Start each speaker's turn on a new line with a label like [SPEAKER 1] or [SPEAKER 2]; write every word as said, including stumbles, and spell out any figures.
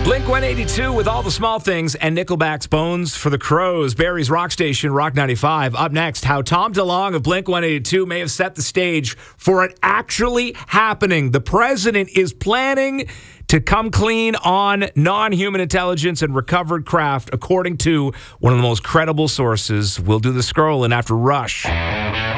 [SPEAKER 1] Blink one eighty-two with All the Small Things and Nickelback's Bones for the Crows. Barry's Rock Station, Rock ninety-five. Up next, how Tom DeLonge of Blink one eighty-two may have set the stage for it actually happening. The president is planning to come clean on non-human intelligence and recovered craft, according to one of the most credible sources. We'll do the scrolling after Rush.